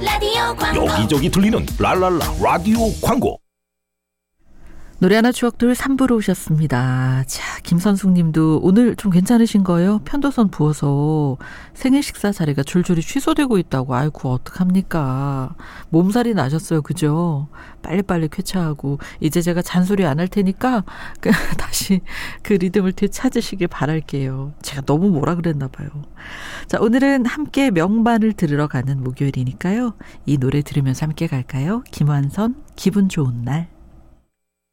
라디오 광고. 여기저기 들리는 랄랄라 라디오 광고. 노래 하나 추억들 3부로 오셨습니다. 자, 김선숙 님도 오늘 좀 괜찮으신 거예요? 편도선 부어서 생일 식사 자리가 줄줄이 취소되고 있다고. 아이고, 어떡합니까? 몸살이 나셨어요. 그죠? 빨리빨리 쾌차하고 이제 제가 잔소리 안 할 테니까 다시 그 리듬을 되찾으시길 바랄게요. 제가 너무 뭐라 그랬나 봐요. 자, 오늘은 함께 명반을 들으러 가는 목요일이니까요. 이 노래 들으면서 함께 갈까요? 김완선, 기분 좋은 날.